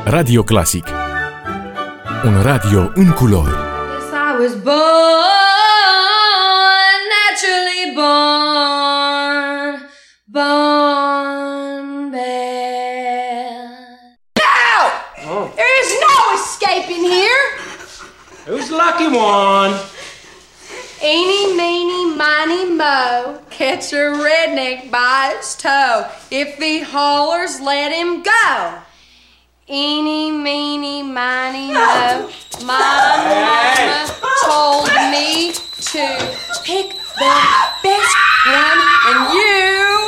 Radio Classic. Un radio în culori. Yes, I was born, naturally born bad. No! There is no escaping here. Who's the lucky one? Eeny, meeny, miny, mo. Catch a redneck by its toe. If he hollers, let him go. Eeny, meeny, miny, mo. My